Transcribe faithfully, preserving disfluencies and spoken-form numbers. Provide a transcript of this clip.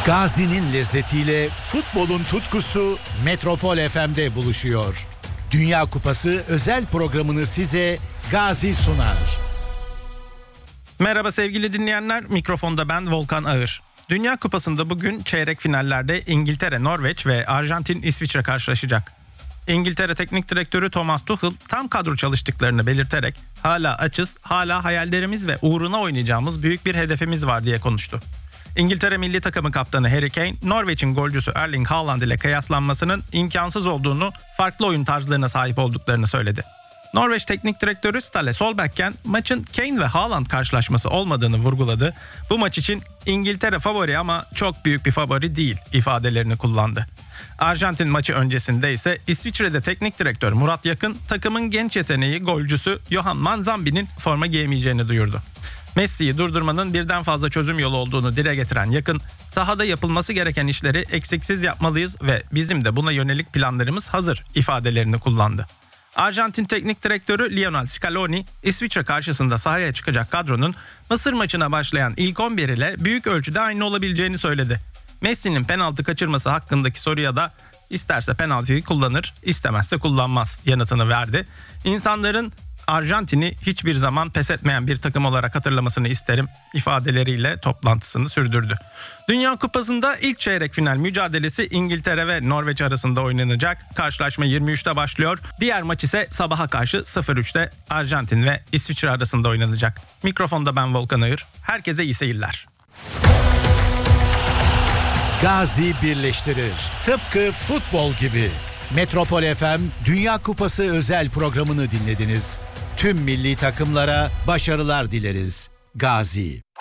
Gazi'nin lezzetiyle futbolun tutkusu Metropol F M'de buluşuyor. Dünya Kupası özel programını size Gazi sunar. Merhaba sevgili dinleyenler, mikrofonda ben Volkan Ağır. Dünya Kupası'nda bugün çeyrek finallerde İngiltere, Norveç ve Arjantin, İsviçre karşılaşacak. İngiltere Teknik Direktörü Thomas Tuchel tam kadro çalıştıklarını belirterek hala açız, hala hayallerimiz ve uğruna oynayacağımız büyük bir hedefimiz var diye konuştu. İngiltere milli takımı kaptanı Harry Kane, Norveç'in golcüsü Erling Haaland ile kıyaslanmasının imkansız olduğunu, farklı oyun tarzlarına sahip olduklarını söyledi. Norveç Teknik Direktörü Ståle Solbakken maçın Kane ve Haaland karşılaşması olmadığını vurguladı. Bu maç için İngiltere favori ama çok büyük bir favori değil ifadelerini kullandı. Arjantin maçı öncesinde ise İsviçre'de teknik direktör Murat Yakın takımın genç yeteneği golcüsü Johan Manzambi'nin forma giyemeyeceğini duyurdu. Messi'yi durdurmanın birden fazla çözüm yolu olduğunu dile getiren Yakın, sahada yapılması gereken işleri eksiksiz yapmalıyız ve bizim de buna yönelik planlarımız hazır ifadelerini kullandı. Arjantin Teknik Direktörü Lionel Scaloni, İsviçre karşısında sahaya çıkacak kadronun Mısır maçına başlayan ilk on bir ile büyük ölçüde aynı olabileceğini söyledi. Messi'nin penaltı kaçırması hakkındaki soruya da isterse penaltıyı kullanır, istemezse kullanmaz yanıtını verdi. İnsanların Arjantin'i hiçbir zaman pes etmeyen bir takım olarak hatırlamasını isterim ifadeleriyle toplantısını sürdürdü. Dünya Kupası'nda ilk çeyrek final mücadelesi İngiltere ve Norveç arasında oynanacak. Karşılaşma yirmi üçte başlıyor. Diğer maç ise sabaha karşı sıfır üçte Arjantin ve İsviçre arasında oynanacak. Mikrofonda ben Volkan Ağır. Herkese iyi seyirler. Gazi birleştirir. Tıpkı futbol gibi. Metropol F M Dünya Kupası özel programını dinlediniz. Tüm milli takımlara başarılar dileriz. Gazi.